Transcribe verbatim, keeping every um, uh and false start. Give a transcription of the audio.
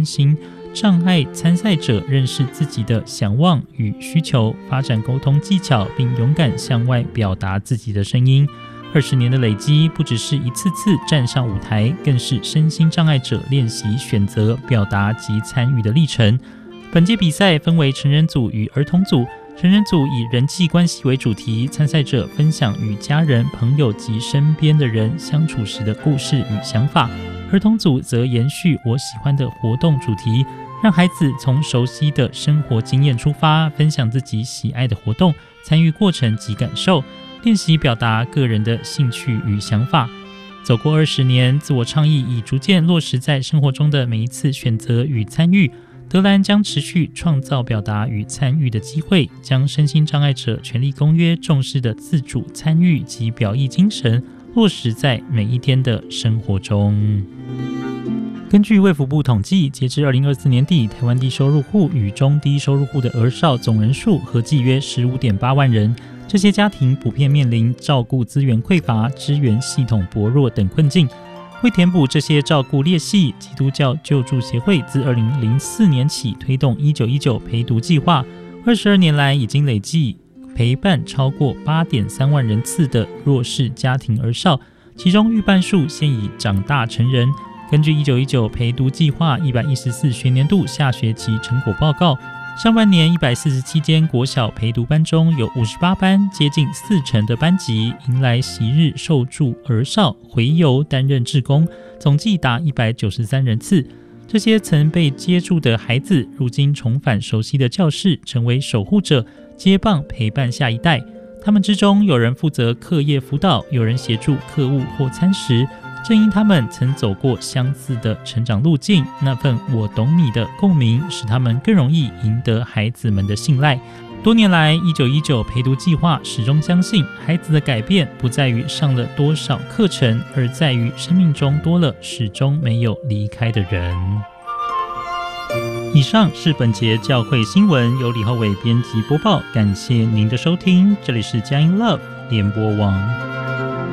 身心障碍参赛者认识自己的想望与需求，发展沟通技巧，并勇敢向外表达自己的声音。二十年的累积，不只是一次次站上舞台，更是身心障碍者练习选择、表达及参与的历程。本届比赛分为成人组与儿童组，成人组以人际关系为主题，参赛者分享与家人、朋友及身边的人相处时的故事与想法。儿童组则延续我喜欢的活动主题，让孩子从熟悉的生活经验出发，分享自己喜爱的活动，参与过程及感受，练习表达个人的兴趣与想法。走过二十年，自我倡议已逐渐落实在生活中的每一次选择与参与。德兰将持续创造表达与参与的机会，将身心障碍者权利公约重视的自主参与及表意精神落实在每一天的生活中。根据卫福部统计，截至二零二四年底，台湾低收入户与中低收入户的儿少总人数合计约 十五点八万人。这些家庭普遍面临照顾资源匮乏、支援系统薄弱等困境。为填补这些照顾裂隙，基督教救助协会自二零零四年起推动一九一九陪读计划，二十二年来已经累计陪伴超过 八点三万人次的弱势家庭儿少，其中逾半数现已长大成人。根据一九一九陪读计划一百一十四学年度下学期成果报告，上半年一百四十七间国小陪读班中有五十八班，接近四成的班级迎来昔日受助儿少回游担任志工，总计达一百九十三人次。这些曾被接住的孩子，如今重返熟悉的教室，成为守护者，接棒陪伴下一代。他们之中，有人负责课业辅导，有人协助课务或餐食。正因他们曾走过相似的成长路径，那份我懂你的共鸣，使他们更容易赢得孩子们的信赖。多年来，一九一九陪读计划始终相信，孩子的改变不在于上了多少课程，而在于生命中多了始终没有离开的人。以上是本节教会新闻，由李浩伟编辑播报，感谢您的收听，这里是佳音 Love 联播网。